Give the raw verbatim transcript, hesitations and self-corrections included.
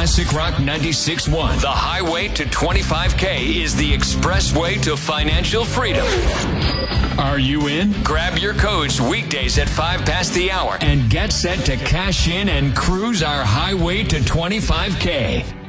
Classic Rock ninety-six point one. The highway to twenty-five K is the expressway to financial freedom. Are you in? Grab your coach weekdays at five past the hour and get set to cash in and cruise our highway to twenty-five K.